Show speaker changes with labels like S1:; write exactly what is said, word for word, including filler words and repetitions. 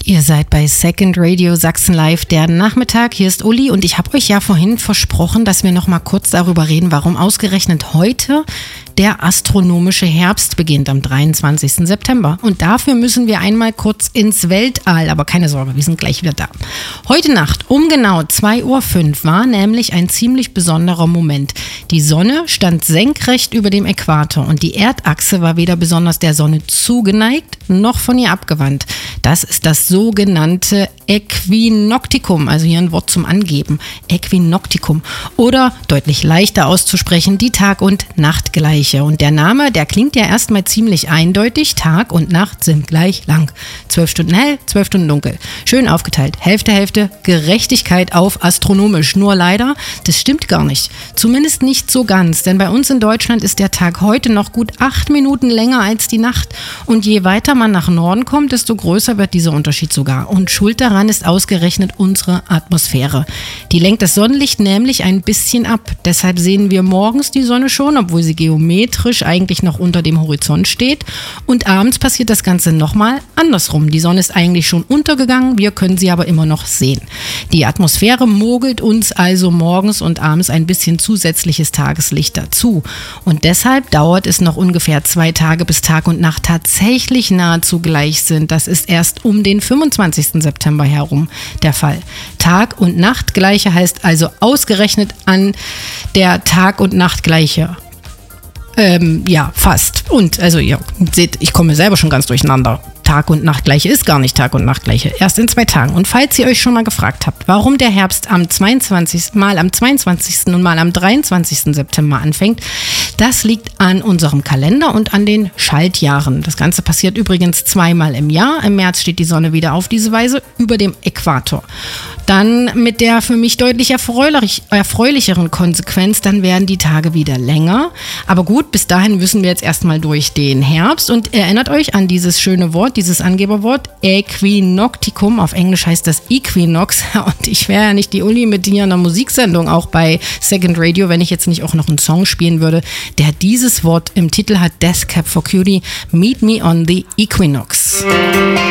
S1: Ihr seid bei Second Radio Sachsen Live, der Nachmittag. Hier ist Uli und ich habe euch ja vorhin versprochen, dass wir noch mal kurz darüber reden, warum ausgerechnet heute der astronomische Herbst beginnt am dreiundzwanzigsten September. Und dafür müssen wir einmal kurz ins Weltall. Aber keine Sorge, wir sind gleich wieder da. Heute Nacht um genau zwei Uhr fünf war nämlich ein ziemlich besonderer Moment. Die Sonne stand senkrecht über dem Äquator und die Erdachse war weder besonders der Sonne zugeneigt noch von ihr abgewandt. Das ist das sogenannte Äquinoktikum, also hier ein Wort zum Angeben. Äquinoktikum. Oder deutlich leichter auszusprechen, die Tag- und Nachtgleiche. Und der Name, der klingt ja erstmal ziemlich eindeutig. Tag und Nacht sind gleich lang. Zwölf Stunden hell, zwölf Stunden dunkel. Schön aufgeteilt. Hälfte, Hälfte. Gerechtigkeit auf astronomisch. Nur leider, das stimmt gar nicht. Zumindest nicht so ganz. Denn bei uns in Deutschland ist der Tag heute noch gut acht Minuten länger als die Nacht. Und je weiter man nach Norden kommt, desto größer wird dieser Unterschied sogar. Und schuld daran ist ausgerechnet unsere Atmosphäre. Die lenkt das Sonnenlicht nämlich ein bisschen ab. Deshalb sehen wir morgens die Sonne schon, obwohl sie geometrisch eigentlich noch unter dem Horizont steht. Und abends passiert das Ganze nochmal andersrum. Die Sonne ist eigentlich schon untergegangen, wir können sie aber immer noch sehen. Die Atmosphäre mogelt uns also morgens und abends ein bisschen zusätzliches Tageslicht dazu. Und deshalb dauert es noch ungefähr zwei Tage, bis Tag und Nacht tatsächlich nahezu gleich sind. Das ist erst um den fünfundzwanzigsten September herum der Fall. Tag- und Nachtgleiche heißt also ausgerechnet an der Tag- und Nachtgleiche. Ähm, ja, fast. Und, also, ihr seht, ich komme selber schon ganz durcheinander. Tag- und Nachtgleiche ist gar nicht Tag- und Nachtgleiche. Erst in zwei Tagen. Und falls ihr euch schon mal gefragt habt, warum der Herbst am zweiundzwanzigsten mal am zweiundzwanzigsten und mal am dreiundzwanzigsten September anfängt, das liegt an unserem Kalender und an den Schaltjahren. Das Ganze passiert übrigens zweimal im Jahr. Im März steht die Sonne wieder auf diese Weise über dem Äquator. Dann mit der für mich deutlich erfreulich, erfreulicheren Konsequenz, dann werden die Tage wieder länger. Aber gut, bis dahin müssen wir jetzt erstmal durch den Herbst. Und erinnert euch an dieses schöne Wort, dieses Angeberwort, Äquinoktikum. Auf Englisch heißt das Equinox. Und ich wäre ja nicht die Uli mit hier einer Musiksendung, auch bei Second Radio, wenn ich jetzt nicht auch noch einen Song spielen würde, der dieses Wort im Titel hat, Death Cab for Cutie, Meet Me on the Equinox.